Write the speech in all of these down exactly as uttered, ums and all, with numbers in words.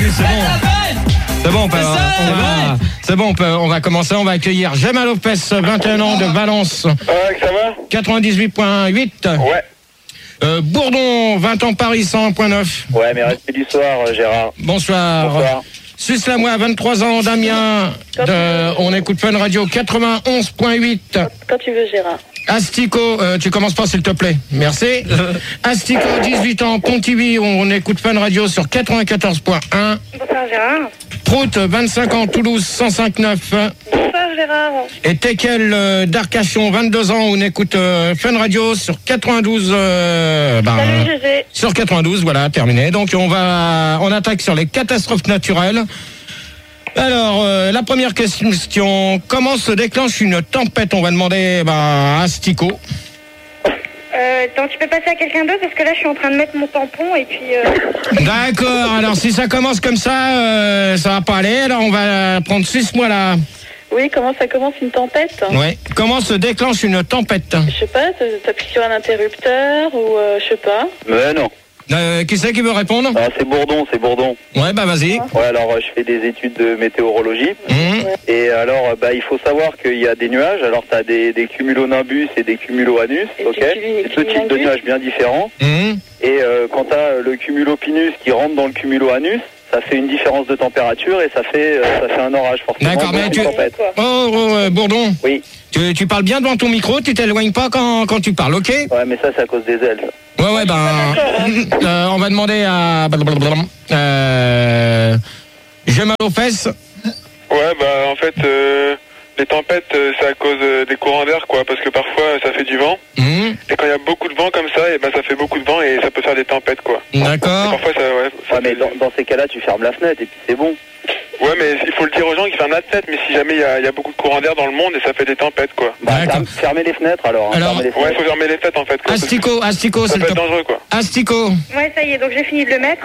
c'est bon. C'est bon, on peut, on va, c'est bon, on, peut, on va commencer. On va accueillir Gemma Lopez, vingt et un ans, de Valence. Ouais, ça va ? quatre-vingt-dix-huit virgule huit. Ouais. Euh, Bourdon, vingt ans, Paris, cent un virgule neuf. Ouais, mais respect du soir, euh, Gérard. Bonsoir. Bonsoir. Suisse-Lamois, vingt-trois ans, Damien. De, on écoute Fun Radio, quatre-vingt-onze virgule huit. Quand tu veux, Gérard. Astico, euh, tu commences pas s'il te plaît. Merci. Astico, dix-huit ans, Pontivy, on écoute Fun Radio sur quatre-vingt-quatorze virgule un. Bonsoir, Gérard. Prout, vingt-cinq ans, Toulouse, cent cinq virgule neuf. Bonsoir, Gérard. Et Tekel euh, d'Arcachon, vingt-deux ans, on écoute euh, Fun Radio sur quatre-vingt-douze. Euh, ben, Salut, Gégé. Sur quatre-vingt-douze, voilà, terminé. Donc on va, on attaque sur les catastrophes naturelles. Alors, euh, la première question, comment se déclenche une tempête? On va demander ben, à Astico. Euh, attends, tu peux passer à quelqu'un d'autre parce que là, je suis en train de mettre mon tampon et puis... Euh... D'accord, alors si ça commence comme ça, euh, ça va pas aller. Alors on va prendre six mois là. Oui, comment ça commence une tempête? Ouais. Comment se déclenche une tempête? Je sais pas, t'appuies sur un interrupteur ou euh, je sais pas. Mais non. Euh, qui c'est qui veut répondre? Ah, c'est Bourdon, c'est Bourdon. Ouais, bah vas-y. Ouais, alors euh, je fais des études de météorologie. Mmh. Et alors, bah, il faut savoir qu'il y a des nuages. Alors, tu as des, des cumulonimbus et des cumuloanus. Et Ok. des C'est deux types de nuages bien différents. Mmh. Et euh, quand tu as le cumulopinus qui rentre dans le cumuloanus, ça fait une différence de température et ça fait, euh, ça fait un orage forcément. D'accord, mais une tu... tempête. Oh, oh euh, Bourdon. Oui. Tu, tu parles bien devant ton micro, tu t'éloignes pas quand, quand tu parles, ok? Ouais, mais ça, c'est à cause des ailes. Ouais, ouais, ben... Euh, on va demander à... Euh... Gemma Lopez. Ouais, bah en fait, euh, les tempêtes, euh, c'est à cause euh, des courants d'air, quoi, parce que parfois, ça fait du vent. Mmh. Et quand il y a beaucoup de vent comme ça, et ben ça fait beaucoup de vent et ça peut faire des tempêtes, quoi. D'accord. Et parfois, ça, ouais, ça Ouais, mais fait- dans, dans ces cas-là, tu fermes la fenêtre et puis c'est bon. Ouais, mais il faut le dire aux gens qui ferment la tête, mais si jamais il y a, il y a beaucoup de courants d'air dans le monde et ça fait des tempêtes, quoi. Bah, D'accord. ferme- fermez les fenêtres alors. Hein, Alors, fermez les Ouais, il fenêtres. faut fermer les fenêtres, en fait, quoi. Astico, Astico, Ça c'est peut le être top. dangereux, quoi. Astico. Ouais, ça y est, donc j'ai fini de le mettre.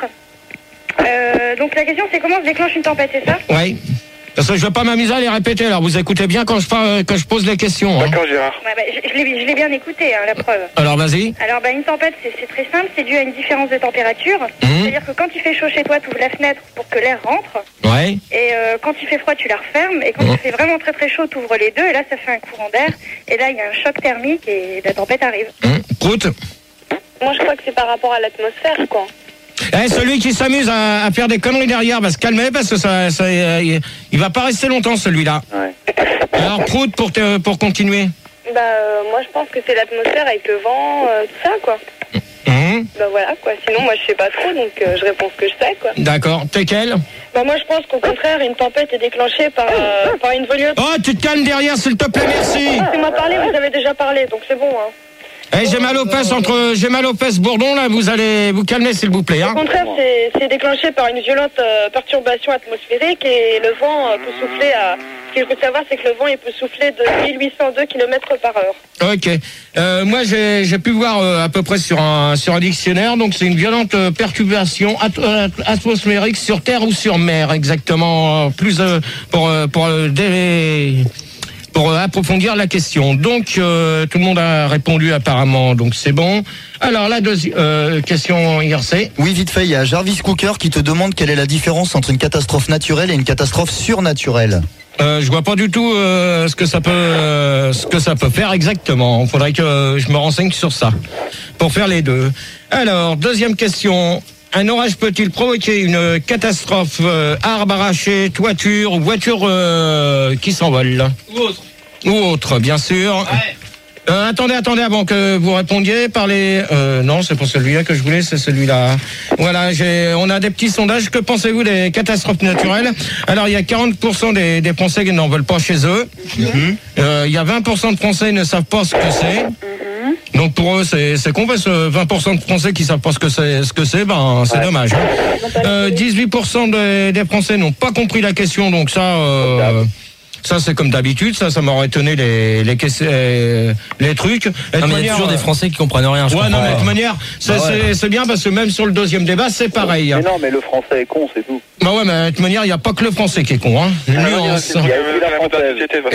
Euh, donc la question, c'est comment se déclenche une tempête, c'est ça? Ouais. Parce que je veux pas m'amuser à les répéter, alors vous écoutez bien quand je, parle, quand je pose les questions. Hein. D'accord, Gérard. Ouais, bah, je, je l'ai je l'ai bien écouté, hein, la preuve. Alors vas-y. Alors, bah, une tempête, c'est c'est très simple, c'est dû à une différence de température. Mmh. C'est-à-dire que quand il fait chaud chez toi, tu ouvres la fenêtre pour que l'air rentre. Ouais. Et euh, quand il fait froid, tu la refermes. Et quand Mmh. il fait vraiment très très chaud, tu ouvres les deux. Et là, ça fait un courant d'air. Et là, il y a un choc thermique et la tempête arrive. Hum. Prout. Moi, je crois que c'est par rapport à l'atmosphère, quoi. Eh, celui qui s'amuse à, à faire des conneries derrière va se calmer parce que ça, ça, euh, il, il va pas rester longtemps celui-là. Ouais. Alors Prout pour, te, pour continuer. Bah, euh, moi, je pense que c'est l'atmosphère avec le vent, euh, tout ça, quoi. Hum. Bah, voilà, quoi. Sinon, moi, je sais pas trop, donc euh, je réponds ce que je sais, quoi. D'accord. T'es quel? Bah, moi, je pense qu'au contraire, une tempête est déclenchée par, euh, par une volume. Oh, tu te calmes derrière s'il te plaît, merci. Laissez-moi parler, vous avez déjà parlé, donc c'est bon, hein. Eh, Gemma Lopez, entre Gemma Lopez Bourdon, là, vous allez vous calmer s'il vous plaît. Hein. Au contraire, c'est c'est déclenché par une violente euh, perturbation atmosphérique et le vent euh, peut souffler à... Ce qu'il faut savoir, c'est que le vent, il peut souffler de mille huit cent deux kilomètres par heure. Ok. Euh, moi, j'ai j'ai pu voir euh, à peu près sur un, sur un dictionnaire. Donc, c'est une violente euh, perturbation at- euh, atmosphérique sur terre ou sur mer, exactement. euh, Plus euh, pour, euh, pour euh, des... pour euh, approfondir la question. Donc, euh, tout le monde a répondu apparemment, donc c'est bon. Alors, la deuxième euh, question, I R C. Oui, vite fait, il y a Jarvis Cooker qui te demande quelle est la différence entre une catastrophe naturelle et une catastrophe surnaturelle. Euh, je vois pas du tout euh, ce que ça peut, euh, ce que ça peut faire exactement. Il faudrait que euh, je me renseigne sur ça pour faire les deux. Alors, deuxième question. Un orage peut-il provoquer une catastrophe, euh, arbre arraché, toiture ou voiture euh, qui s'envole? Ou autre. Ou autre, bien sûr. Ouais. Euh, attendez, attendez, avant que vous répondiez, parlez... Euh, non, c'est pour celui-là que je voulais, c'est celui-là. Voilà, j'ai, on a des petits sondages. Que pensez-vous des catastrophes naturelles? Alors, il y a quarante pour cent des, des Français qui n'en veulent pas chez eux. Mm-hmm. Euh, il y a vingt pour cent de Français qui ne savent pas ce que c'est. Mm-hmm. Donc, pour eux, c'est, c'est con, parce que vingt pour cent de Français qui ne savent pas ce que c'est, ce que c'est, ben, c'est ouais. dommage. Hein. Euh, dix-huit pour cent des, des Français n'ont pas compris la question, donc ça... Euh, Ça, c'est comme d'habitude, ça, ça m'aurait étonné les, les, les, les trucs. Et non, mais il y a toujours euh... des Français qui comprennent rien, je Ouais, non, mais de toute pas. manière, c'est, bah ouais. c'est, c'est bien parce que même sur le deuxième débat, c'est pareil. Mais non, mais le français est con, c'est tout. Bah ouais, mais de toute manière, il n'y a pas que le français qui est con, hein. Ah, Nuance. Il y a aussi la française.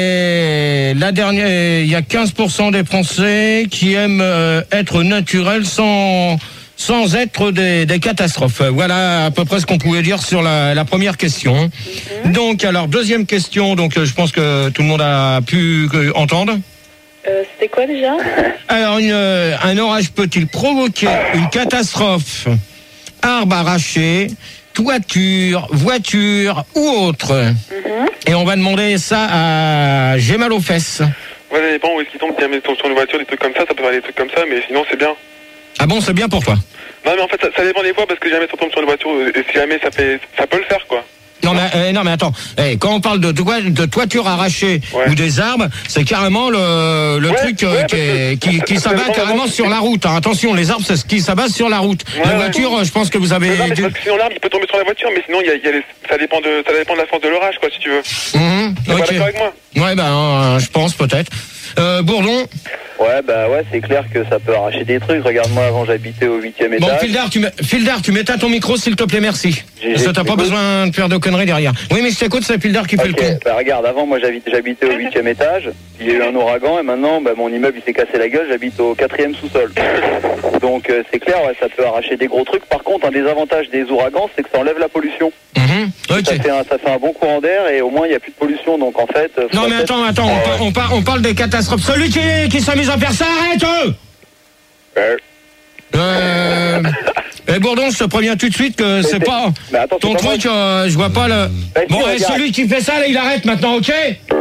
Et la dernière, il y a quinze pour cent des Français qui aiment euh, être naturels sans, sans être des, des catastrophes. Voilà à peu près ce qu'on pouvait dire sur la, la première question. Mm-hmm. Donc, alors, deuxième question, donc je pense que tout le monde a pu euh, entendre. Euh, c'était quoi déjà? Alors, une, euh, un orage peut-il provoquer une catastrophe? Arbre arraché, toiture, voiture ou autre. Mm-hmm. Et on va demander ça à J'ai mal aux fesses. Ouais, ça dépend où est-ce qu'il tombe. Si jamais il tombe sur une voiture, des trucs comme ça, ça peut faire des trucs comme ça, mais sinon c'est bien. Ah bon, c'est bien pour toi? Non, mais en fait, ça, ça dépend des fois, parce que jamais ça tombe sur une voiture, et si jamais ça fait, ça peut le faire, quoi. Non mais, euh, non mais attends, hey, quand on parle de, de, de toiture arrachée ouais. ou des arbres, c'est carrément le, le ouais, truc euh, ouais, qui, qui, qui s'abat carrément sur la route. Hein. Attention, les arbres c'est ce qui s'abat sur la route. Ouais, la voiture, ouais. je pense que vous avez... Non, mais parce que sinon l'arbre il peut tomber sur la voiture, mais sinon il y a, il y a les, ça, dépend de, ça dépend de la force de l'orage, quoi, si tu veux. Mmh, T'es okay. pas d'accord avec moi? Ouais, ben euh, je pense peut-être. Euh, Bourdon? Ouais, bah ouais, c'est clair que ça peut arracher des trucs. Regarde-moi, avant j'habitais au huitième étage. Bon, Fildar, tu, Fildar, tu m'éteins ton micro s'il te plaît, merci. J'ai, Parce que t'as pas besoin de faire de conneries derrière. Oui, mais je t'écoute, c'est Fildar qui okay, fait le coup. Bah regarde, avant moi j'habitais, j'habitais au huitième étage. Il y a eu un ouragan et maintenant bah, mon immeuble il s'est cassé la gueule. J'habite au quatrième sous-sol. Donc euh, c'est clair, ouais, ça peut arracher des gros trucs. Par contre, un des avantages des ouragans, c'est que ça enlève la pollution. Mmh, okay. ça, fait un, ça fait un bon courant d'air et au moins il n'y a plus de pollution. Donc en fait. Non mais attends, attends, on, par, on, par, on parle des catastrophes. Celui qui, qui s'amuse à faire ça, arrête eux euh... Euh... Eh Bourdon, je te préviens tout de suite que c'est pas attends, ton c'est pas truc, euh, je vois pas le... Bah, bon, si, et celui qui fait ça, là, il arrête maintenant, ok?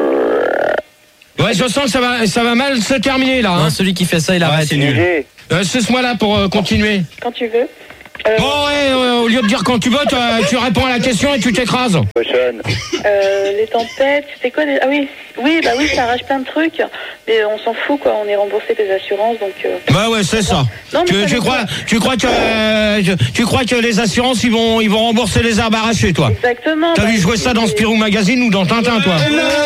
Ouais, je sens que ça va, ça va mal se terminer, là. Hein. Non, celui qui fait ça, il arrête. Ouais, c'est nul. Euh, Cesse-moi là pour euh, continuer. Quand tu veux. Euh... Bon, ouais, euh, au lieu de dire quand tu veux, tu réponds à la question et tu t'écrases. Euh, les tempêtes, c'est quoi les... Ah oui, oui, bah oui, ça arrache plein de trucs, mais on s'en fout, quoi. On est remboursé des assurances, donc. Euh... Bah ouais, c'est ça. Non, tu, tu crois, tu crois que, euh, tu crois que les assurances, ils vont, ils vont rembourser les arbres arrachés, toi? Exactement. T'as bah, vu jouer ça dans Spirou Magazine ou dans Tintin, toi?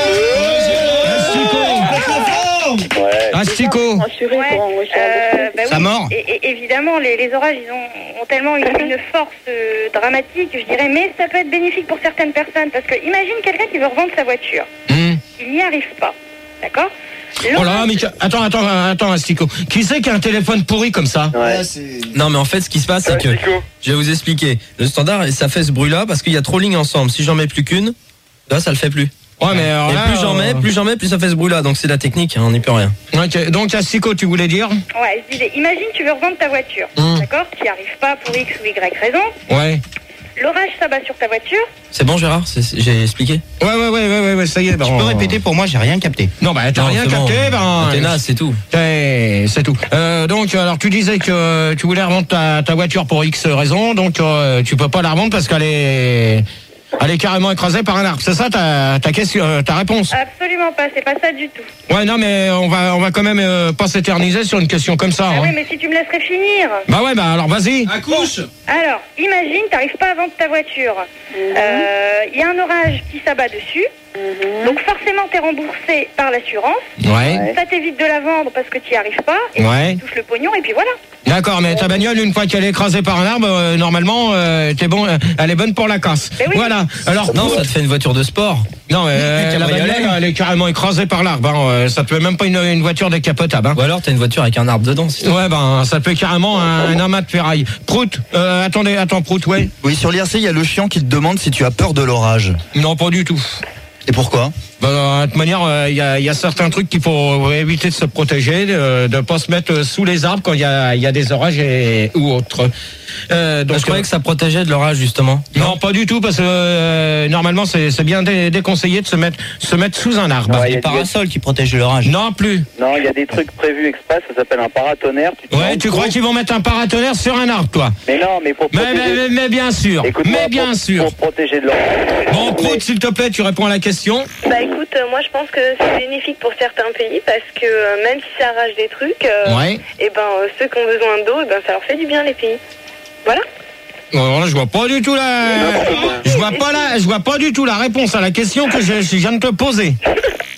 Ouais. Astico. Ouais. Euh, bah ça oui. mord. Et, et, évidemment, les, les orages, ils ont, ont tellement une, une force euh, dramatique, je dirais, mais ça peut être bénéfique pour certaines personnes, parce que imagine quelqu'un qui veut revendre sa voiture. Mmh. Il n'y arrive pas, d'accord? Oh là, mais attends, attends, attends, Astico. Qui c'est qui a un téléphone pourri comme ça? Ouais, c'est... Non, mais en fait, ce qui se passe, c'est que je vais vous expliquer. Le standard, ça fait ce bruit-là parce qu'il y a trop de lignes ensemble. Si j'en mets plus qu'une, là, ça le fait plus. Ouais, mais alors et là, plus j'en mets, plus j'en mets, plus ça fait ce bruit-là. Donc c'est la technique, hein, on n'y peut rien. Ok, donc Astico, tu voulais dire? Ouais, je disais, imagine tu veux revendre ta voiture, mmh. d'accord? Tu n'y arrives pas pour X ou Y raison. Ouais. L'orage s'abat sur ta voiture. C'est bon, Gérard, c'est, c'est, j'ai expliqué. Ouais, ouais, ouais, ouais, ouais, ça y est. Ben, tu on... peux répéter pour moi, j'ai rien capté. Non, bah t'as non, rien capté, bon. ben. T'es naze, c'est tout. C'est, c'est tout. Euh, donc, alors tu disais que tu voulais revendre ta, ta voiture pour X raison, donc euh, tu peux pas la revendre parce qu'elle est. Elle est carrément écrasée par un arbre. C'est ça ta, ta question, euh, ta réponse? Absolument pas, c'est pas ça du tout. Ouais, non, mais on va, on va quand même euh, pas s'éterniser sur une question comme ça. Ah hein. oui, mais si tu me laisserais finir. Bah ouais, bah alors vas-y. Accouche. Alors, imagine, t'arrives pas à vendre ta voiture. Il mm-hmm. euh, y a un orage qui s'abat dessus. Mm-hmm. Donc forcément, t'es remboursé par l'assurance. Ouais. Ça t'évite de la vendre parce que t'y arrives pas. Et ouais. tu touches le pognon et puis voilà. D'accord, mais ta bagnole, une fois qu'elle est écrasée par un arbre, euh, normalement, euh, t'es bon, euh, elle est bonne pour la casse. Oui. Voilà. Alors non, ça te fait une voiture de sport. Non, euh, la bagnole, elle est carrément écrasée par l'arbre. Hein. Ça te fait même pas une, une voiture décapotable. Hein. Ou alors t'as une voiture avec un arbre dedans. Si ouais, ben ça te fait carrément un, un amas de ferraille. Prout, euh, attendez, attends, Prout, ouais. Oui, sur l'I R C, il y a le chien qui te demande si tu as peur de l'orage. Non, pas du tout. Et pourquoi? Ben, de toute manière, il euh, y, a, y a certains trucs qu'il faut éviter de se protéger, de ne pas se mettre sous les arbres quand il y a, y a des orages et, ou autres. Euh, donc, je croyais euh, que ça protégeait de l'orage justement. Non, non pas du tout, parce que euh, normalement c'est, c'est bien dé- déconseillé de se mettre, se mettre sous un arbre. Il y a des parasols qui protègent de l'orage. Non plus. Non, il y a des trucs prévus express, ça s'appelle un paratonnerre. Tu ouais, tu crois qu'ils vont mettre un paratonnerre sur un arbre, toi? Mais non, mais pour protéger... Mais, mais, mais bien sûr. Écoute-moi, mais bien pour, sûr. Pour protéger de l'orage. Bon, Prout, s'il te plaît, tu réponds à la question. Bah écoute, euh, moi je pense que c'est bénéfique pour certains pays parce que euh, même si ça arrache des trucs, euh, ouais. et ben euh, ceux qui ont besoin d'eau, ben ça leur fait du bien les pays. Voilà. Alors là, je vois pas du tout la, je vois pas la, je vois pas du tout la réponse à la question que je, je viens de te poser. Mais si,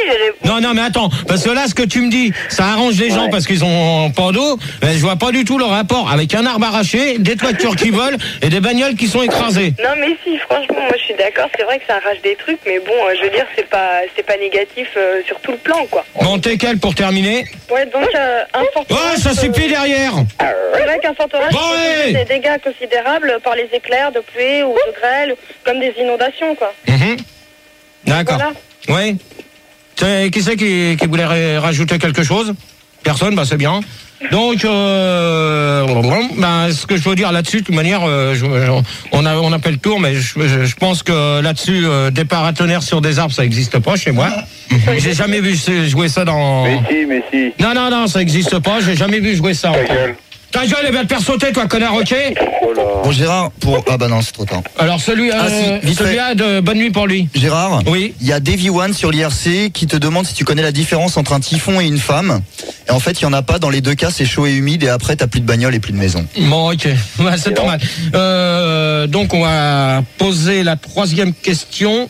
j'ai répondu. Non, non, mais attends, parce que là, ce que tu me dis, ça arrange les gens Ouais. parce qu'ils ont pas d'eau, mais je vois pas du tout le rapport avec un arbre arraché, des toitures qui volent et des bagnoles qui sont écrasées. Non mais si, franchement, moi je suis d'accord, c'est vrai que ça arrache des trucs, mais bon, euh, je veux dire, c'est pas, c'est pas négatif euh, sur tout le plan, quoi. Bon, t'es quel pour terminer? Ouais, donc euh, un fort Oh, orage, ça euh, suffit derrière. C'est vrai qu'un fort orage Bon, peut ouais. causer des dégâts considérables par les éclairs de pluie ou de grêle, comme des inondations, quoi. Mhm. D'accord. Voilà. Oui. C'est- Qui c'est qui, qui voulait ra- rajouter quelque chose? Personne, bah c'est bien. Donc, euh, bah, ce que je veux dire là-dessus, de toute manière, euh, je- je- on a on a fait le tour, mais je, je- je pense que là-dessus, euh, des paratonnerres sur des arbres, ça n'existe pas chez moi. J'ai jamais vu ce- jouer ça dans. Mais si, mais si. Non, non, non, ça n'existe pas. J'ai jamais vu jouer ça. Ta gueule. Ta gueule, elle va te faire sauter, toi, connard, ok? Oh là. Bon, Gérard, pour. Ah bah non, c'est trop tard. Alors, celui, Ah, euh, si, vite fait. celui-là, de bonne nuit pour lui. Gérard, Oui. il y a Davy One sur l'I R C qui te demande si tu connais la différence entre un typhon et une femme. Et en fait, il y en a pas. Dans les deux cas, c'est chaud et humide. Et après, t'as plus de bagnole et plus de maison. Bon, ok. Ouais, c'est pas mal. Euh, donc, on va poser la troisième question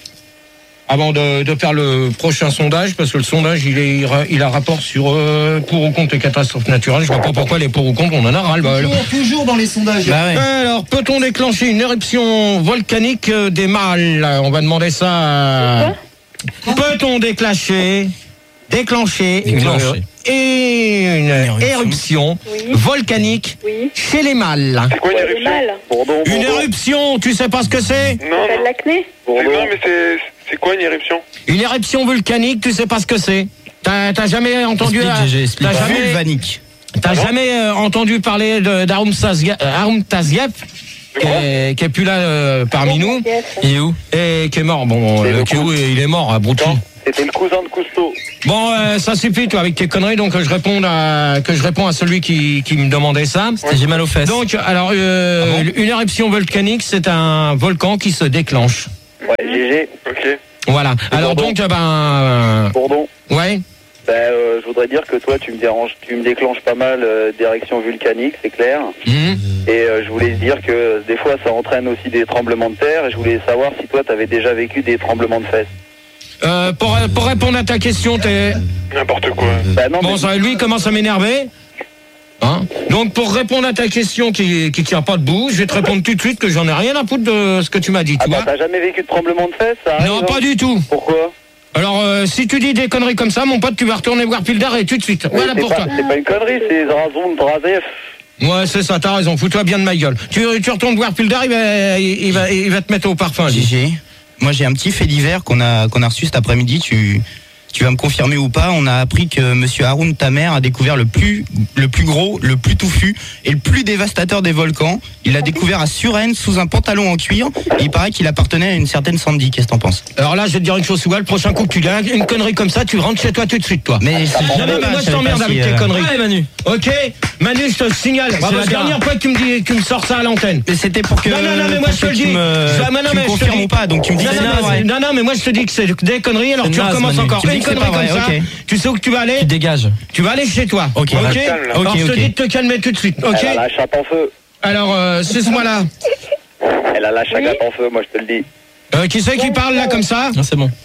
avant de, de faire le prochain sondage, parce que le sondage, il, est, il a rapport sur euh, pour ou contre les catastrophes naturelles. Je vois pas pourquoi les pour ou contre, on en a ras-le-bol. Toujours, toujours dans les sondages. Bah ouais. Alors, peut-on déclencher une éruption volcanique euh, des mâles? On va demander ça à... Peut-on déclencher, déclencher, Déclencher. une, et une Éruption. éruption Oui. volcanique Oui. chez les mâles? C'est quoi une C'est éruption? mal. Bourdon, Une Bourdon. éruption, tu sais pas ce que c'est? Non, Ça non. s'appelle l'acné. C'est- Bourdon. Non, mais c'est c'est quoi une éruption? Une éruption volcanique, tu sais pas ce que c'est? T'as t'as jamais entendu... Explique, euh, G G, explique. T'as jamais, Vulvanique. t'as jamais euh, entendu parler de- d'Arum Tazieff, euh, Arum Tazieff, qui est, qui est plus là euh, parmi nous, Il est où? et qui est mort. Bon, C'est le le Q, coup. il est mort, abruti. Non, c'était le cousin de Cousteau. Bon, euh, ça suffit, toi, avec tes conneries, donc que je réponde à, que je réponds à celui qui, qui me demandait ça. C'était J'ai mal aux fesses. Donc, alors, euh, Ah bon une éruption volcanique, c'est un volcan qui se déclenche. Ouais, G G. Ok. Voilà. Alors Bourdon. donc, euh, ben, euh, Bourdon. ouais. Ben, euh, je voudrais dire que toi, tu me déranges, tu me déclenches pas mal euh, d'érections volcaniques, c'est clair. Mhm. Et euh, je voulais dire que euh, des fois, ça entraîne aussi des tremblements de terre. Et je voulais savoir si toi, t'avais déjà vécu des tremblements de fesses. Euh, pour, pour répondre à ta question, t'es... N'importe quoi. Ben non, Bon, mais ça, lui, il commence à m'énerver. Hein? Donc, pour répondre à ta question qui, qui tient pas debout, je vais te répondre tout de suite que j'en ai rien à foutre de ce que tu m'as dit, ah tu bah, vois. t'as jamais vécu de tremblement de fesses, ça arrive, Non, hein pas du tout. Pourquoi? Alors, euh, si tu dis des conneries comme ça, mon pote, tu vas retourner voir Pilder et tout de suite. Mais Voilà c'est pour pas, toi. c'est pas une connerie, c'est Zrazon Drazef. Ouais, c'est ça, t'as raison, fous-toi bien de ma gueule. Tu, tu retournes voir Pilder, il va, il, il va, il va te mettre au parfum, lui. G G, moi j'ai un petit fait divers qu'on a qu'on a reçu cet après-midi. Tu tu vas me confirmer ou pas. On a appris que Monsieur Haroun Tamer a découvert le plus le plus gros, le plus touffu et le plus dévastateur des volcans. Il l'a découvert à Suresnes sous un pantalon en cuir. Et il paraît qu'il appartenait à une certaine Sandy. Qu'est-ce que t'en penses? Alors là, je vais te dire une chose, Sougal, le prochain coup que tu gagnes, une connerie comme ça, tu rentres chez toi tout de suite, toi. Mais c'est- Non, non, mais moi je t'emmerde avec tes conneries. Ouais, Manu. Ok, Manu, je te signale. C'est Bravo, la Gérard. dernière fois que tu me dis, tu me sors ça à l'antenne. Mais c'était pour que. Non, non, non, mais moi pour je te que le tu dis. me, Je- non, non, tu mais me je te confirmes dis. ou pas. Donc tu me dis Non, c'est non, pas mais- vrai. non, non, mais moi je te dis que c'est des conneries, alors C'est tu naze, recommences Manu. encore. Tu me Une dis que c'est connerie pas comme vrai, ça, ok. tu sais où que tu vas aller? Tu dégages. Tu vas aller chez toi. Ok. Ok. Calme, là. Alors Ok, je te ok. dis de te calmer tout de suite. Ok. Elle a la chape en feu. Alors, euh, suce-moi là. Elle a la chagape en feu, moi je te le dis. Euh, qui c'est qui parle là comme ça? Non, c'est bon.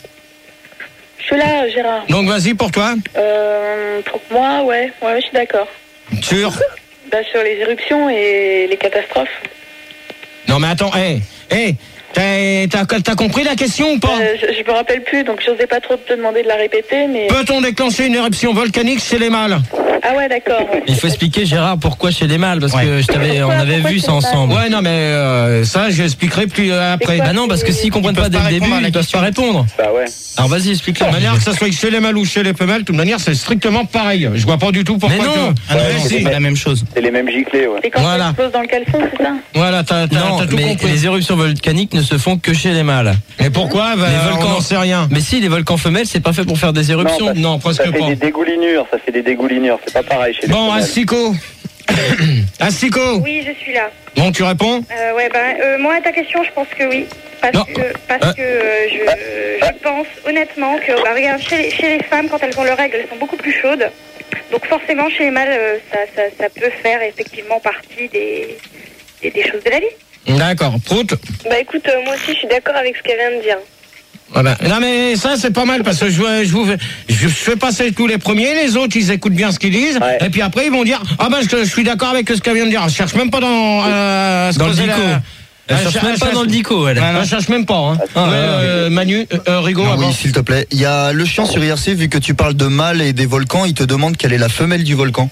Je suis là, Gérard. Donc vas-y pour toi. Euh, pour moi, ouais, ouais, je suis d'accord. Sur. Bah, sur les éruptions et les catastrophes. Non mais attends, hé, hé, t'as t'as- t'as compris la question ou pas? Euh, je, je me rappelle plus, donc j'osais pas trop te demander de la répéter, mais... Peut-on déclencher une éruption volcanique chez les mâles? Ah ouais, d'accord. ouais. Il faut expliquer, Gérard, pourquoi chez les mâles, parce Ouais. que je t'avais, on Pourquoi- avait pourquoi vu chez ça les mâles ensemble. Ouais, non mais euh, ça j'expliquerai plus euh, après. C'est quoi Bah non, parce que s'ils comprennent Ils pas peuvent dès le pas début, répondre à la ils peuvent pas répondre. Bah ouais. Alors vas-y, De explique-leur. toute manière, que ça soit chez les mâles ou chez les femelles, de toute manière, c'est strictement pareil. Je vois pas du tout pourquoi. Mais non. que- Ah non, Ouais, non, si. c'est pas la même chose. C'est les mêmes giclées, ouais. C'est quand Voilà. ça explose dans le caleçon, c'est ça? Voilà, t'as t'as- Non, t'as tout mais compris. les éruptions volcaniques ne se font que chez les mâles. Mais pourquoi? Bah, Les on volcans- n'en sait rien. Mais si, les volcans femelles, c'est pas fait pour faire des éruptions. ça- Non, presque Ça fait pas. des dégoulinures, ça fait des dégoulinures. C'est pas pareil chez les Bon, femelles. Astico. Astico. Oui, je suis là. Bon, tu réponds? Euh, ouais, ben, euh, moi, à ta question, je pense que oui. Parce Non. que, parce Euh. que euh, je, je pense honnêtement que, bah, regarde, chez, les- chez les femmes, quand elles ont leurs règles, elles sont beaucoup plus chaudes. Donc forcément, chez les mâles, euh, ça, ça, ça peut faire effectivement partie des, des, des choses de la vie. D'accord. Prout. Bah écoute, euh, moi aussi, je suis d'accord avec ce qu'elle vient de dire. Ah ben, non mais ça c'est pas mal parce que je, je vous je fais passer tous les premiers, les autres ils écoutent bien ce qu'ils disent ouais. Et puis après ils vont dire ah ben je, je suis d'accord avec ce qu'elle vient de dire. Je cherche même pas dans euh, dans le dico. La... Elle Elle cherche cherche même pas dans le dico, elle. Elle cherche même pas. Hein. Ah, ouais, euh, Manu, euh, Rigaud. Non, oui, s'il te plaît. Il y a le chien sur I R C, vu que tu parles de mâle et des volcans, il te demande quelle est la femelle du volcan.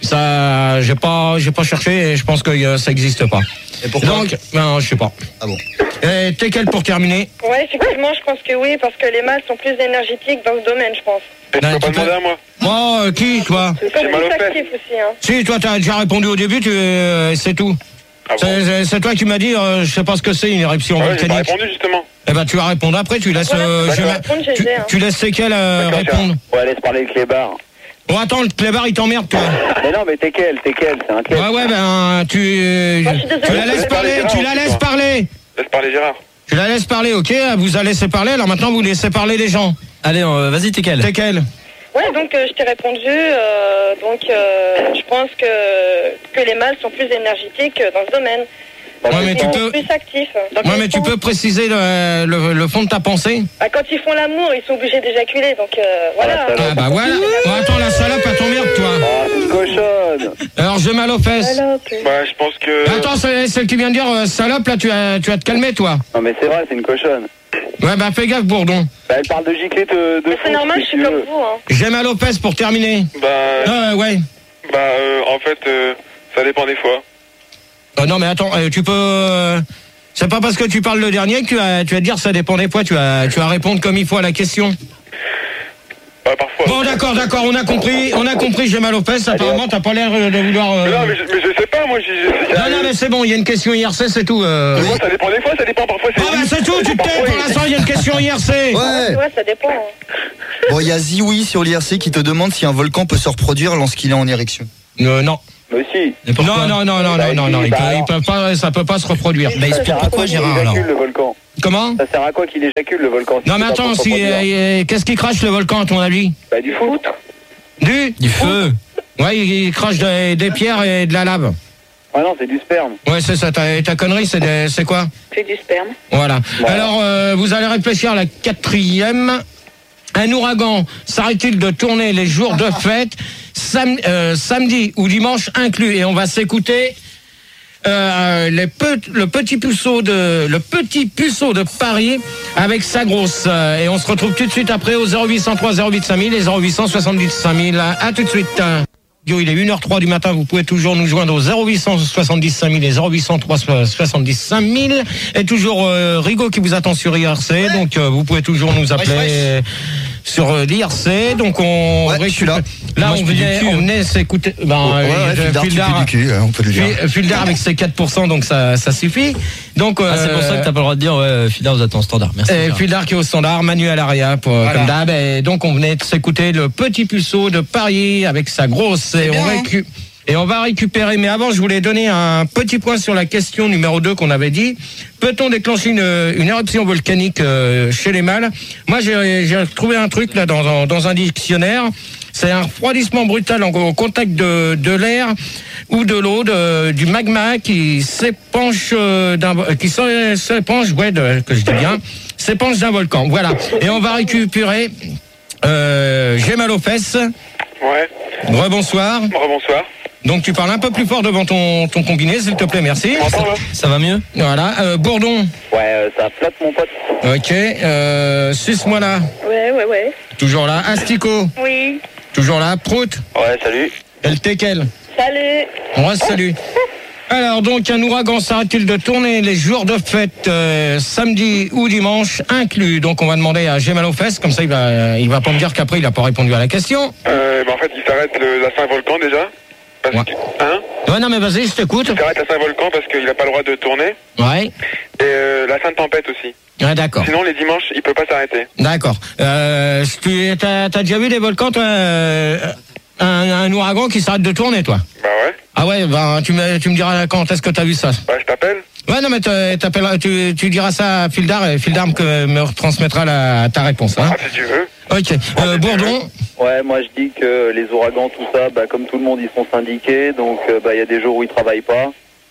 Ça, j'ai pas, j'ai pas cherché et je pense que euh, ça existe pas. Et pourquoi? Donc, ben, je sais pas. Ah bon. Et t'es quel pour terminer? Ouais, effectivement, je pense que oui, parce que les mâles sont plus énergétiques dans ce domaine, je pense. Et tu peux pas demander à moi. Moi, euh, qui, toi? Ils sont plus actifs aussi, hein. Si, toi, t'as déjà répondu au début, tu, euh, c'est tout. Ah bon? c'est, c'est toi qui m'as dit, euh, je sais pas ce que c'est une éruption ouais, volcanique. J'ai pas répondu justement. Eh ben, tu vas répondre après, tu laisses, Voilà, euh, je, répondre, tu, G G, hein. tu laisses lesquels euh, répondre. Ouais, laisse parler le clébard. Bon, attends, le clébard, il t'emmerde, toi. Mais non, mais t'es quel, t'es quel, c'est un quel. Ouais, ouais, ben, tu, euh, Moi, je suis désolée. tu la laisses parler, tu la laisses parler. Laisse parler Gérard. Tu la laisses parler, ok, vous allez laisser parler, alors maintenant vous laissez parler les gens. Allez, euh, vas-y, t'es quel? T'es quel? Ouais, donc euh, je t'ai répondu, euh, donc euh, je pense que, que les mâles sont plus énergétiques dans ce domaine. Ouais, mais Ils tu sont peux... plus actifs. Donc, Ouais, ils mais tu sont- peux préciser le, le, le fond de ta pensée? Ah, quand ils font l'amour, ils sont obligés d'éjaculer, donc euh, voilà. Ah bah voilà. Bon, attends, la salope, elle t'emmerde, toi. Ah, c'est une cochonne. Alors, j'ai mal aux fesses. Salope. Bah, je pense que. Attends, c'est celle qui vient de dire euh, salope, là, tu vas, tu vas te calmer, toi. Non, mais c'est vrai, c'est une cochonne. Ouais, bah fais gaffe, Bourdon. Bah, elle parle de gicler de, de Mais c'est foot, normal, si je suis tu comme veux. vous, hein. J'ai mal aux fesses pour terminer. Bah. Euh, ouais. Bah, euh, en fait, euh, ça dépend des fois. Euh, non, mais attends, euh, tu peux... euh, c'est pas parce que tu parles le dernier que tu vas, tu vas dire ça dépend des fois, tu vas, tu vas répondre comme il faut à la question. Bah, parfois. Bon, d'accord, d'accord, on a compris, on a compris, j'ai mal aux fesses, apparemment, t'as pas l'air euh, de vouloir... euh, Mais non, mais je, mais je sais pas, moi, j'ai. j'ai- Non, non, mais c'est bon, il y a une question I R C, c'est tout. Euh... Moi, ça dépend des fois, ça dépend parfois. Ah bah c'est tout, tu te tais, pour l'instant, il y a une question I R C. Ouais. Ouais, ça dépend. hein. Bon, il y a Ziwi sur l'I R C qui te demande si un volcan peut se reproduire lorsqu'il est en érection. Euh, non. Mais si. Non, non, non, non, non, non, non, il peut, il peut pas, ça peut pas se reproduire. Bah, explique pourquoi, Gérard, Il alors. éjacule le volcan. Comment? Ça sert à quoi qu'il éjacule le volcan? Non, mais c'est pas attends, pour si, reproduire. euh, qu'est-ce qui crache le volcan, à ton avis? Bah, du foot. Du? Du feu. Ouais, il il crache des, des pierres et de la lave. Ah non, c'est du sperme. Ouais, c'est ça, ta, ta connerie, c'est des- c'est quoi? C'est du sperme. Voilà. Voilà. Alors, euh, vous allez réfléchir à la quatrième. Un ouragan s'arrête-t-il de tourner les jours de fête, sam- euh, samedi ou dimanche inclus? Et on va s'écouter euh, les pe- le petit puceau de le petit puceau de Paris avec sa grosse. Euh, et on se retrouve tout de suite après au zéro huit cent trois zéro huit cinq mille et zéro huit cent soixante-dix cinq mille. À tout de suite. Il est une heure trois du matin, vous pouvez toujours nous joindre au zéro huit cent soixante-dix cinq mille et zéro huit cent trois soixante-dix cinq mille. Et toujours euh, Rigaud qui vous attend sur I R C, donc euh, vous pouvez toujours nous appeler Wesh, wesh. euh, sur euh, l'I R C. Donc on Ouais, je suis là. Là, Moi, on je fais du venait, cul, on hein. venait s'écouter. Ben, Ouais, euh, ouais, euh, Fildar, tu Fildar, fais du cul, hein, on peut le dire. Fil- Fildar avec ses quatre pour cent, donc ça, ça suffit. Donc, Ah, c'est pour ça que t'as pas le droit de dire, ouais, Fidar, vous êtes en standard. Merci. et Gérard. Fildar qui est au standard, Manu à l'arrière, pour, Voilà. comme d'hab. Et donc, on venait de s'écouter le petit puceau de Paris avec sa grosse. Et bien, on, hein. récu- et on va récupérer. Mais avant, je voulais donner un petit point sur la question numéro deux qu'on avait dit. Peut-on déclencher une, une éruption volcanique euh, chez les mâles? Moi, j'ai j'ai trouvé un truc là dans, un- dans un dictionnaire. C'est un refroidissement brutal en- au contact de, de l'air ou de l'eau, de- du magma qui s'épanche euh, d'un, vo- qui s'é- s'épanche, ouais, de- que je dis bien, s'épanche d'un volcan. Voilà. Et on va récupérer. Euh, j'ai mal aux fesses. Ouais. Rebonsoir. Rebonsoir. Donc tu parles un peu plus fort devant ton, ton combiné, s'il te plaît, merci. Tu m'entends là? Ça va mieux? Voilà. Euh, Bourdon. Ouais, euh, ça flotte, mon pote. Ok. Euh, Suce-moi là. Ouais, ouais, ouais. Toujours là. Astico. Oui. Toujours là. Prout. Ouais, salut. El Tekel. Salut. On reste salut. Alors donc un ouragan s'arrête-t-il de tourner les jours de fête euh, samedi ou dimanche inclus? Donc on va demander à Gémal aux fesses, comme ça il va il va pas me dire qu'après il a pas répondu à la question. Euh, bah, en fait, il s'arrête le- la Saint-Volcan déjà. Parce Ouais. que, hein? Ouais non mais vas-y, je t'écoute. Il s'arrête la Saint-Volcan parce qu'il a pas le droit de tourner. Ouais. Et euh, la Sainte-Tempête aussi. Ouais d'accord. Sinon, les dimanches, il peut pas s'arrêter. D'accord. Euh, tu t'as, t'as déjà vu des volcans toi euh, un, un ouragan qui s'arrête de tourner toi? Bah ouais. Ah ouais, ben tu me tu me diras quand est-ce que t'as vu ça? Bah, je t'appelle. Ouais non mais t'a- t'appelleras- tu, tu diras ça à Fildar et Fildar me, me retransmettra la, ta réponse. Hein. Ah, si tu veux. Ok. Euh, Bourdon. Ouais, moi je dis que les ouragans, tout ça, bah, comme tout le monde, ils sont syndiqués. Donc, euh, bah, il y a des jours où ils travaillent pas.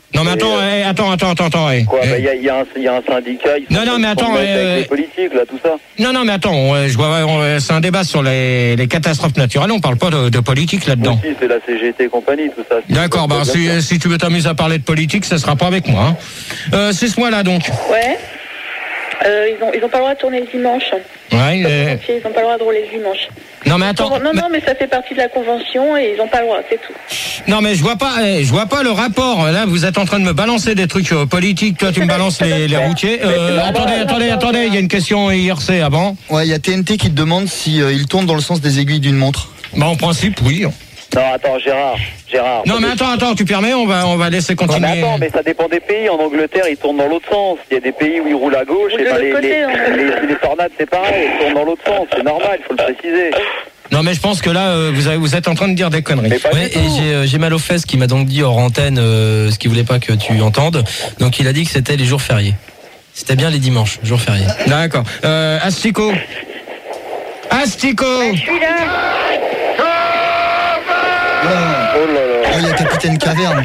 Non mais attends, Et, eh, attends, attends, attends, attends. eh. Quoi, Eh. bah, il y, a- il y, a un- il y a un syndicat. Ils Non, non, mais attends, avec euh, les politiques, là, tout ça. Non, non, mais attends, on- je vois, on- c'est un débat sur les, les catastrophes naturelles. On parle pas de, de politique là-dedans. Aussi, c'est la C G T et compagnie, tout ça. D'accord, bah si, si tu veux t'amuser à parler de politique, ça sera pas avec moi. Hein. Euh, c'est ce mois-là donc. Ouais. Euh, ils ont ils ont pas le droit de tourner le dimanche. Ouais. euh, Ils ont pas le droit de rouler le dimanche. Non mais attends. Non, non, mais ça fait partie de la convention et ils ont pas le droit, c'est tout. Non mais je vois pas, eh, je vois pas le rapport. Là, vous êtes en train de me balancer des trucs euh, politiques. Toi, tu me balances les, les routiers. Euh, attendez, attendez, attendez. Il y a une question I R C avant. Ouais, il y a T N T qui te demande si euh, il tourne dans le sens des aiguilles d'une montre. Bah en principe, oui. Non, attends, Gérard. Gérard. Non mais attends, attends, tu permets, on va, on va laisser Non, continuer. mais attends, mais ça dépend des pays. En Angleterre, ils tournent dans l'autre sens. Il y a des pays où ils roulent à gauche. Roule Et de bah, l'autre les, côté, les, hein. les, les tornades, c'est pareil. Ils tournent dans l'autre sens. C'est normal, il faut le préciser. Non mais je pense que là, euh, vous, avez, vous êtes en train de dire des conneries. Mais pas Ouais, du tout. et j'ai euh, j'ai mal aux fesses qui m'a donc dit hors antenne euh, ce qu'il voulait pas que tu entendes. Donc il a dit que c'était les jours fériés. C'était bien les dimanches, jours fériés. D'accord. Euh, Astico. Astico. Je suis là. Oh là là. Oh, il y a Capitaine Caverne.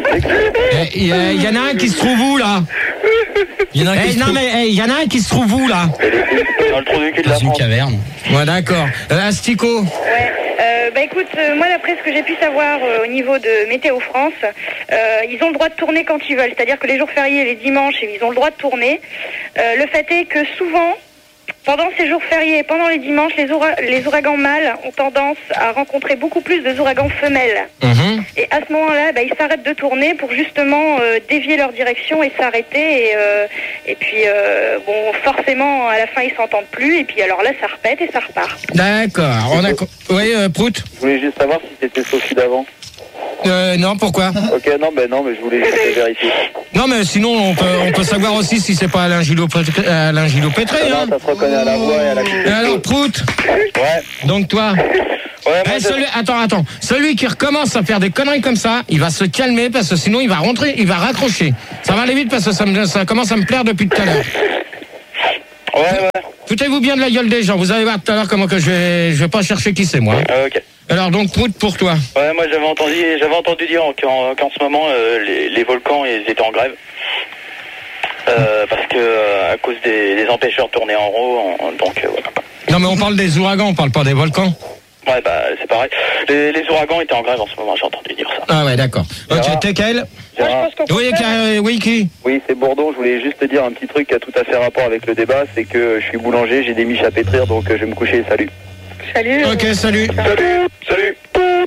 Il y, a- y en a un qui se trouve où là? Il y en a un qui Eh, se non trouve mais il y en a un qui se trouve où là? Dans le trou du cul de la Dans une France. caverne. Ouais d'accord. Euh, Astico. Ouais. Euh, bah écoute, euh, moi d'après ce que j'ai pu savoir euh, au niveau de Météo France, euh, ils ont le droit de tourner quand ils veulent. C'est-à-dire que les jours fériés, les dimanches, ils ont le droit de tourner. Euh, le fait est que souvent, pendant ces jours fériés et pendant les dimanches, les, oura- les ouragans mâles ont tendance à rencontrer beaucoup plus de ouragans femelles. Mhm. Et à ce moment-là, bah, ils s'arrêtent de tourner pour justement euh, dévier leur direction et s'arrêter. Et, euh, et puis, euh, bon, forcément, à la fin, ils s'entendent plus. Et puis, alors là, ça repète et ça repart. D'accord. On a. co- Oui, euh, Prout. Je voulais juste savoir si c'était Sophie d'avant. Euh, non, pourquoi? Ok, non, ben non, mais je voulais juste vérifier. Non, mais sinon on peut, on peut savoir aussi si c'est pas Alain Gillot-Pétré. Alain Gillot-Pétré, Ah hein. non, ça se reconnaît à la voix et à la Et alors, Prout. Ouais. Donc toi. Ouais, moi, Eh, je- celui, attends, attends. Celui qui recommence à faire des conneries comme ça, il va se calmer parce que sinon il va rentrer, il va raccrocher. Ça va aller vite parce que ça, me, ça commence à me plaire depuis tout à l'heure. Ouais, ouais. Foutez-vous bien de la gueule des gens. Vous allez voir tout à l'heure comment que je vais, je vais pas chercher qui c'est moi. hein. Ah, ok. Alors donc Prout pour toi. Ouais, moi j'avais entendu, j'avais entendu dire qu'en, qu'en ce moment euh, les, les volcans ils étaient en grève. Euh, parce que euh, à cause des, des empêcheurs de tourner en rond, en- donc euh, voilà. Non mais on parle des ouragans, on parle pas des volcans. Ouais, bah c'est pareil. Les, les ouragans étaient en grève en ce moment, j'ai entendu dire ça. Ah ouais, d'accord. Ok, Gérard. t'es quel? Gérard. Oui, qui- oui, qui? Oui, c'est Bourdon. Je voulais juste te dire un petit truc qui a tout à fait rapport avec le débat, c'est que je suis boulanger, j'ai des miches à pétrir, donc euh, je vais me coucher. Salut. Salut. Ok, salut. Salut. Salut.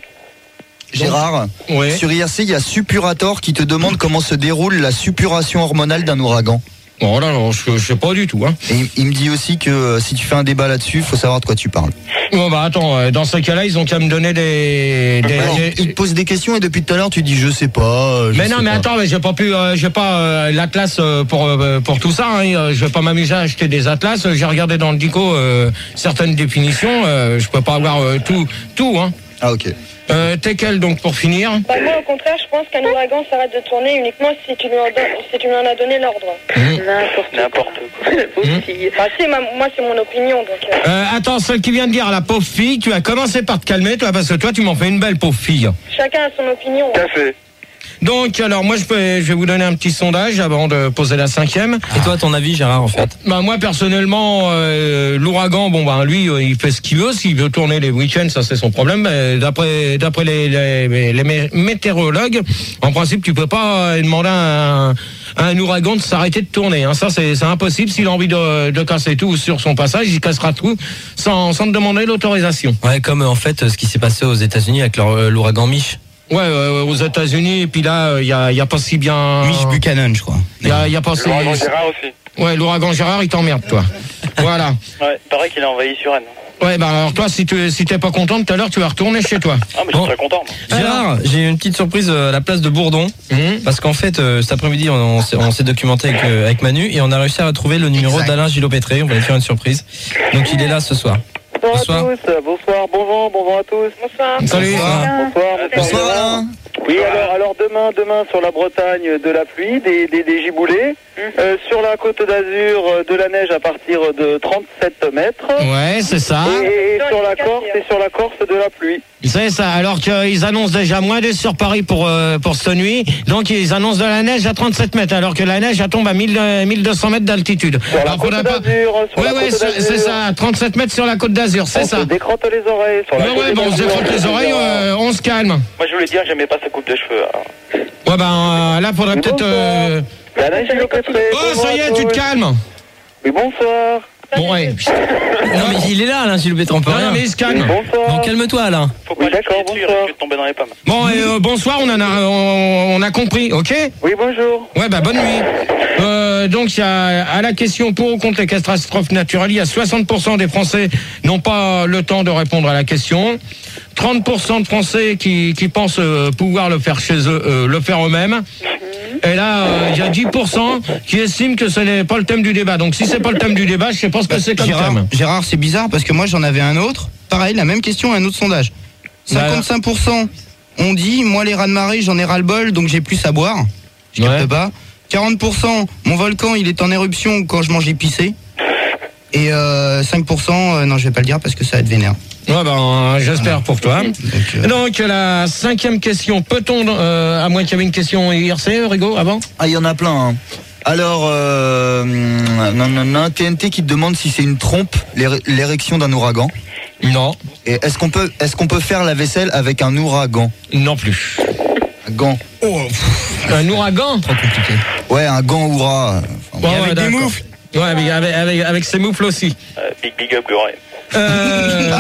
Gérard, Oui. sur I R C, il y a Suppurator qui te demande comment se déroule la suppuration hormonale d'un ouragan. Bon là, non, je, je sais pas du tout. Hein. Et il- il me dit aussi que euh, si tu fais un débat là-dessus, il faut savoir de quoi tu parles. Bon bah attends, euh, dans ce cas-là, ils ont qu'à me donner des. des- Alors, des- il te pose des questions et depuis tout à l'heure, tu dis je sais pas. euh, je Mais sais non, mais pas. attends, mais j'ai pas pu, euh, j'ai pas euh, l'atlas euh, pour euh, pour tout ça. Hein, euh, je vais pas m'amuser à acheter des atlas. J'ai regardé dans le dico euh, certaines définitions. Euh, je peux pas avoir euh, tout, tout. Hein. Ah ok. Euh, T'es quel donc pour finir? Bah, moi, au contraire, je pense qu'un ouragan s'arrête de tourner uniquement si tu lui en, donnes- si tu lui en as donné l'ordre. N'importe N'importe quoi. Bah, c'est ma- moi, c'est mon opinion. Donc, euh, Euh, attends, celle qui vient de dire à la pauvre fille, tu as commencé par te calmer, toi, parce que toi, tu m'en fais une belle pauvre fille. chacun a son opinion. Tout à fait. Donc, alors, moi, je, peux, je vais vous donner un petit sondage avant de poser la cinquième. Et toi, ton avis, Gérard, en fait? Bah, moi, personnellement, euh, l'ouragan, bon, bah, lui, euh, il fait ce qu'il veut. S'il veut tourner les week-ends, ça, c'est son problème. Mais d'après, d'après les, les, les mé- météorologues, en principe, tu peux pas euh, demander à un, à un ouragan de s'arrêter de tourner. Hein. Ça, c'est, c'est impossible. S'il a envie de, de casser tout sur son passage, il cassera tout sans, sans te demander l'autorisation. Ouais, comme euh, en fait ce qui s'est passé aux États-Unis avec leur, euh, l'ouragan Mich. Ouais, euh, aux États-Unis, et puis là, il y a, y a pas si bien. Mich Buchanan, je crois. Il y a, y a pas si. L'ouragan Gérard aussi. Ouais, l'ouragan Gérard, il t'emmerde, toi. Voilà. Ouais, pareil qu'il a envahi sur Rennes. Ouais, bah alors toi, si tu si t'es pas content tout à l'heure, tu vas retourner chez toi. Ah, mais Bon. je suis très content. moi. Gérard, j'ai une petite surprise euh, à la place de Bourdon. Hum. Parce qu'en fait, euh, cet après-midi, on, on s'est- on s'est documenté avec, euh, avec Manu et on a réussi à retrouver le numéro Exact. d'Alain Gillot-Pétré. On va lui faire une surprise. Donc il est là ce soir. Bonsoir, Bonsoir. à tous, bonsoir, bon vent, bon vent à tous. Bonsoir. Salut. Bonsoir, Bonsoir Alain. Oui, alors, alors demain, demain sur la Bretagne, de la pluie, des, des, des giboulées. Euh, sur la côte d'Azur, euh, de la neige à partir de trente-sept mètres. Ouais, c'est ça. Et, et sur la Corse, et sur la Corse, de la pluie. C'est ça, alors qu'ils annoncent déjà moins de sur Paris pour, euh, pour cette nuit. Donc ils annoncent de la neige à trente-sept mètres, alors que la neige elle tombe à mille, euh, mille deux cents mètres d'altitude. Sur la alors, côte pas... d'Azur. Sur ouais, la ouais, côte c'est, c'est ça, trente-sept mètres sur la côte d'Azur, c'est on ça. On se décrotte les oreilles. Sur la ouais, côte ouais, bon, on se décrotte les oreilles, euh, on se calme. Moi je voulais dire, j'aimais pas sa coupe de cheveux. Alors. Ouais, ben euh, là, faudrait peut-être... Euh... Oh, ça y est, tu te calmes. Oui, bonsoir. Bon, ouais. Non, mais il est là, Alain Gilles Pétron, peut rien. Non, mais il se calme. Bonsoir. Bon, calme-toi, Alain. Faut pas oui, d'accord, dessus, je vais tomber dans les pommes. Bon, et, euh, bonsoir, on, en a, on, on a compris, ok? Oui, bonjour. Ouais, bah, bonne nuit. Euh, donc, il y a, à la question pour ou contre les catastrophes naturelles, il y a soixante pour cent des Français n'ont pas le temps de répondre à la question. trente pour cent de Français qui, qui pensent euh, pouvoir le faire chez eux, euh, le faire eux-mêmes. Et là, il euh, y a dix pour cent qui estiment que ce n'est pas le thème du débat. Donc si c'est pas le thème du débat, je sais pas ce que c'est comme Gérard, thème. Gérard, c'est bizarre parce que moi j'en avais un autre. Pareil, la même question, un autre sondage. cinquante-cinq pour cent ont dit, moi les raz-de-marée, j'en ai ras-le-bol, donc j'ai plus à boire. Je capte Ouais. pas. quarante pour cent, mon volcan, il est en éruption quand je mange épicé. Et euh, cinq pour cent, euh, non, je vais pas le dire parce que ça va être vénère. Ouais, ben, j'espère pour toi. Donc, euh... Donc, la cinquième question, peut-on, euh, à moins qu'il y avait une question I R C, Rigo, avant? Ah, il y en a plein. Hein. Alors, euh, non, non, non, T N T qui te demande si c'est une trompe, l'é- l'érection d'un ouragan. Non. Et est-ce qu'on peut, est-ce qu'on peut faire la vaisselle avec un ouragan? Non plus. Un gant. Oh, un ouragan? Trop compliqué. Ouais, un gant oura. Ouais, Enfin, ouais, avec des d'accord. moufles. Ouais, mais avec, avec, avec ses moufles aussi. Euh, big big up, Goré. Euh...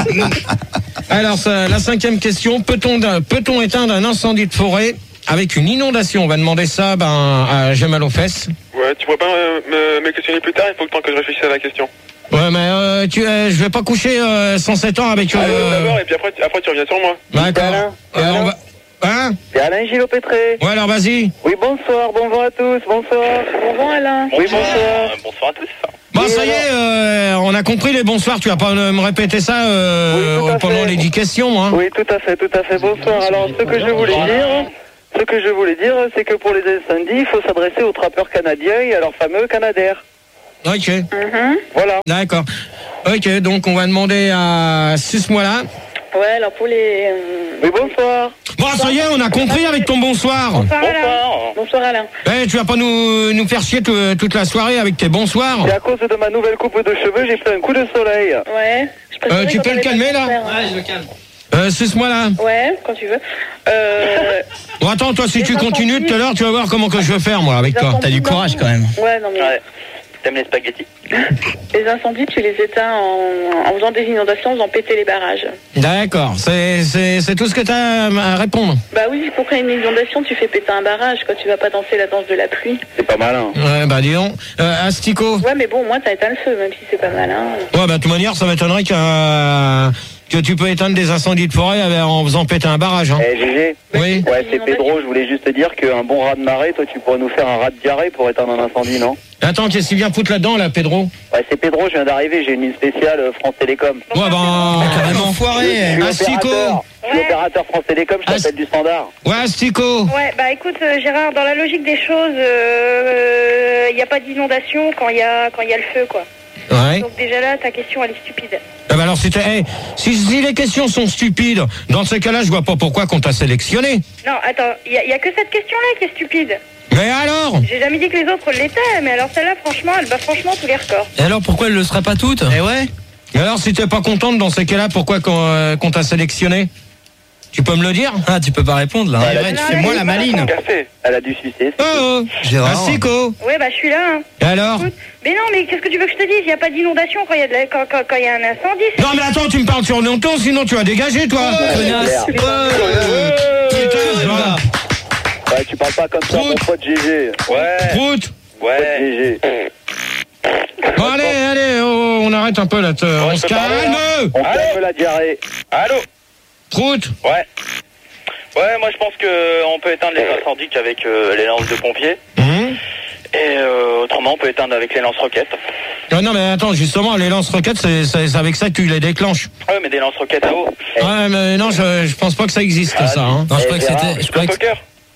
Alors, ça, la cinquième question, peut-on, peut-on éteindre un incendie de forêt avec une inondation? On va demander ça ben, à Jamal aux fesses. Ouais, tu pourrais pas me, me, me questionner plus tard, il faut le temps que je réfléchisse à la question. Ouais, mais euh, tu, euh, je vais pas coucher euh, cent sept ans avec... Euh... Allez, d'abord, et puis après, après tu reviens sur moi. D'accord. Euh, on va... Hein? C'est Alain Gillot-Pétré. Ouais, alors vas-y. Oui, bonsoir, bonjour à tous, bonsoir. Bonjour Alain. Oui, bonsoir. Euh, bonsoir à tous. Bon, Et ça y alors est, euh, on a compris les bonsoirs. Tu vas pas me répéter ça euh, Oui, tout à pendant fait. les dix questions, hein? Oui, tout à fait, tout à fait. Bonsoir. Alors, ce que je voulais dire, ce que je voulais dire, c'est que pour les incendies, il faut s'adresser aux trappeurs canadiens et à leur fameux Canadair. Ok. Mhm. Voilà. D'accord. Ok, donc on va demander à six mois là. Ouais, alors pour les... euh, Oui, bonsoir. Bon, ça y est, on a compris avec ton bonsoir. Bonsoir Alain. Bonsoir. Bonsoir Alain. Eh, tu vas pas nous, nous faire chier tout- toute la soirée avec tes bonsoirs. C'est à cause de ma nouvelle coupe de cheveux, j'ai pris un coup de soleil. Ouais. Je préférais Euh, tu quand peux on le est calmer, pas là faire, hein. Ouais, je le calme. Euh, six mois là. Ouais, quand tu veux. Euh... Bon, attends, toi, si Les tu incendies. continues tout à l'heure, tu vas voir comment que je vais faire, moi, avec toi. T'as du courage quand même. Ouais, non mais... Ouais. T'aimes les spaghettis. Les incendies, tu les éteins en, en faisant des inondations, en faisant péter les barrages. D'accord, c'est, c'est, c'est tout ce que tu as à répondre. Bah oui, pour créer une inondation, tu fais péter un barrage, quoi. Tu vas pas danser la danse de la pluie. C'est pas malin. Ouais, bah dis donc. Euh, Astico. Ouais, mais bon, moi, t'as éteint le feu, même si c'est pas mal, hein. Ouais, bah de toute manière, ça m'étonnerait que, euh, que tu peux éteindre des incendies de forêt avec- en faisant péter un barrage. Hein. Eh, Gégé. Oui. Ouais, c'est Pedro, je voulais juste te dire qu'un bon rat de marée, toi, tu pourrais nous faire un rat de diarrhée pour éteindre un incendie, non? Attends, qu'est-ce qu'il vient foutre là-dedans, là, Pedro? Ouais, c'est Pedro, je viens d'arriver, j'ai une ligne spéciale euh, France Télécom. Ouais, bah, carrément. Je suis Astico. opérateur, je suis Ouais. opérateur France Télécom, je t'appelle du standard. Ouais, Astico. Ouais, bah écoute, euh, Gérard, dans la logique des choses, il n'y a pas d'inondation quand il y a, quand il y a le feu, quoi. Ouais. Donc déjà là, ta question, elle est stupide. Eh ben alors, si, t'es- eh, si, si les questions sont stupides, dans ce cas-là, je vois pas pourquoi qu'on t'a sélectionné. Non, attends, il n'y a, y a que cette question-là qui est stupide. Mais alors? J'ai jamais dit que les autres l'étaient, mais alors celle-là, franchement, elle bat franchement tous les records. Et alors, pourquoi elle le serait pas toute? Eh ouais. Et alors, si t'es pas contente dans ces cas-là, pourquoi qu'on, euh, qu'on t'a sélectionné? Tu peux me le dire? Ah, tu peux pas répondre là. Eh ouais, tu fais moi la maline. Café. Elle a dû sucer. Oh, oh. Gérard. Astico. Ouais, bah je suis là. Hein. Et alors? Écoute, mais non, mais qu'est-ce que tu veux que je te dise? Il n'y a pas d'inondation quand il y a de la- quand, quand, quand il y a un incendie. c'est- Non mais attends, tu me parles sur le ton, sinon tu vas dégager, toi. Connasse. clair. Euh, Putain, voilà. Ouais, tu parles pas comme ça, mon Prout. pote Gégé. Ouais. Prout. Pote Gégé. Bon allez, allez, oh, on arrête un peu là, te- on se peut parler, calme. On fait un peu la diarrhée. Allô? Prout. Ouais. Ouais, moi je pense que on peut éteindre les incendies qu'avec euh, les lances de pompiers. Hum. Et euh, autrement, on peut éteindre avec les lance-roquettes. Ah non mais attends, justement, les lance-roquettes, c'est, c'est c'est avec ça que tu les déclenches. Ouais, mais des lance-roquettes à eau. Ouais mais non, je, je pense pas que ça existe Ah, ça. Hein. Non, je Eh, crois que Gérard, c'était. Je crois que... Soccer.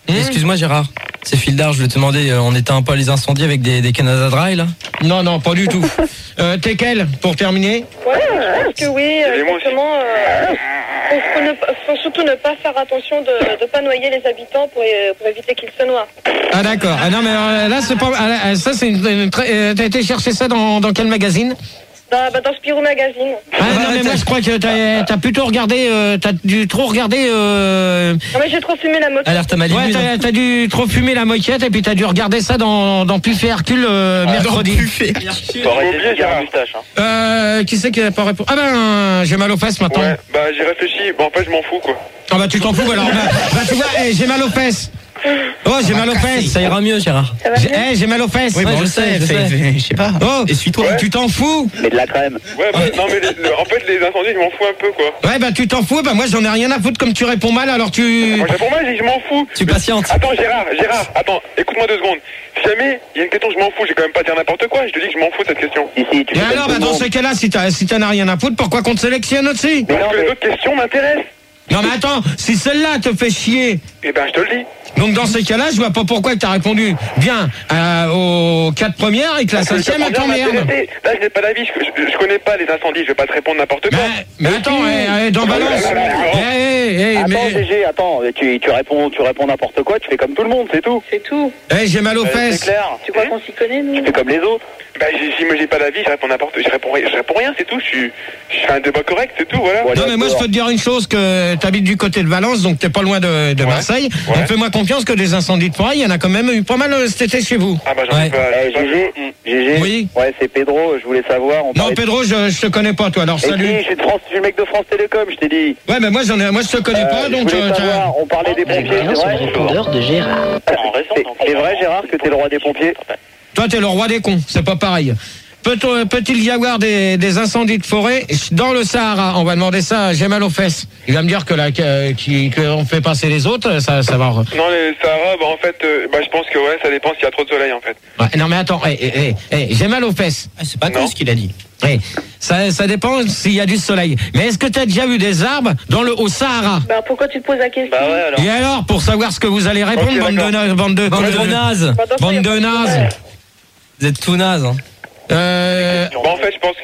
Excuse-moi Gérard, c'est Fildar, je voulais te demander, euh, on éteint pas les incendies avec des, des Canada Dry là? Non, non, pas du tout. euh, T'es quel, pour terminer? Ouais, je pense que oui, euh, exactement. Euh, faut, faut, ne, faut surtout ne pas faire attention de ne pas noyer les habitants pour, pour éviter qu'ils se noient. Ah d'accord. Ah non mais euh, là c'est pas. Ah, ça c'est une, une très. Euh, t'as été chercher ça dans, dans quel magazine? Dans, bah, dans Spirou Magazine. Ah non mais moi je crois que t'as, t'as plutôt regardé, euh, t'as dû trop regarder. Euh... Non mais j'ai trop fumé la moquette. Alerte à Malibu. Ouais, t'as, t'as dû trop fumer la moquette et puis t'as dû regarder ça dans dans Puffet Hercule euh, ah, mercredi. Faut arrêter de dire la moustache. Hein. Euh, qui c'est qui a pas répondu? Ah ben j'ai mal aux fesses maintenant. Ouais, bah j'ai réfléchi. Bon en fait je m'en fous quoi. Ah bah tu t'en fous alors. Bah, bah tu vois, hey, j'ai mal aux fesses. Oh, j'ai mal aux fesses. Ça ira mieux, Gérard. J'ai, hey, j'ai mal aux fesses. Oui, ouais, bon, je sais, je sais. Je sais pas. Oh, essuie-toi. ouais. Tu t'en fous? Mais de la crème. Ouais, bah, non mais les- le- en fait les incendies je m'en fous un peu quoi. Ouais, bah tu t'en fous. Bah moi j'en ai rien à foutre comme tu réponds mal alors tu. Moi je réponds mal, j'ai dit je m'en fous. Tu patientes. Attends Gérard, Gérard, attends, écoute-moi deux secondes. Si jamais il y a une question je m'en fous, j'ai quand même pas dire n'importe quoi, je te dis que je m'en fous de cette question. Si, si, tu Et fais alors, comme bah tout le dans monde. ce cas-là, si t'as si t'en as rien à foutre, pourquoi qu'on te sélectionne aussi? Mais non, Parce que mais- les autres questions m'intéressent. Non mais attends, si celle-là te fait chier, Eh ben je te le dis. donc dans ces cas-là, je vois pas pourquoi tu as répondu bien euh, aux quatre premières et que la Parce que le cinquième elle premier t'emmerde. m'intéressait. Là je n'ai pas d'avis, je, je, je connais pas les incendies, je vais pas te répondre n'importe quoi. Mais, mais attends, eh, eh, dans Balance. Eh, eh, eh, Attends, mais, G G, attends, tu, tu réponds, tu réponds n'importe quoi, tu fais comme tout le monde, c'est tout. C'est tout. eh, j'ai mal aux Euh, fesses. c'est clair. Tu crois qu'on s'y connaît, nous? Tu fais comme les autres. Bah j'ai- si moi j'ai pas d'avis, je réponds n'importe, je réponds, rien- je réponds rien, c'est tout. Je suis, je fais un débat correct, c'est tout, voilà. Voilà. Non mais moi je peux te dire une chose, que t'habites du côté de Valence, donc t'es pas loin de, de Ouais. Marseille. Ouais. Donc fais-moi confiance que des incendies de forêt, il y en a quand même eu pas mal euh, cet été chez vous. Ah bah j'en ai Ouais. pas. Eh, j'en ai pas- G G, G G. Oui. Ouais, c'est Pedro, je voulais savoir. On Non parlait de- Pedro, je, je te connais pas toi, alors Eh, salut. si, je suis de France, je suis le mec de France Télécom, je t'ai dit. Ouais mais moi j'en ai, moi je te connais Euh, pas, je donc voulais euh, t'as- savoir, on parlait des pompiers, c'est vrai. de Gérard. En raison, C'est- donc, C'est vrai, Gérard, que t'es le roi des pompiers. toi t'es le roi des cons, c'est pas pareil. Peut-on- Peut-il y avoir des, des incendies de forêt dans le Sahara? On va demander ça à J'ai mal aux fesses. Il va me dire que là, que- qui- qu'on fait passer les autres, ça, ça va. Non les Sahara, bah en fait, euh, bah je pense que ouais, ça dépend s'il y a trop de soleil en fait. Ouais, non mais attends, eh, eh, eh, eh, j'ai mal aux fesses. Ah, c'est pas Non. tout ce qu'il a dit. Eh, ça, ça dépend s'il y a du soleil. Mais est-ce que tu as déjà vu des arbres dans le haut Sahara? Bah pourquoi tu te poses la question? Bah ouais alors. Et alors, pour savoir ce que vous allez répondre, Ok, bande, de, d'accord. na- bande de Bande de nazes. Bah, dans ce cas, bande y a de pas de nazes. problème. Vous êtes tout nazes. Hein. Euh, Bah en fait, je pense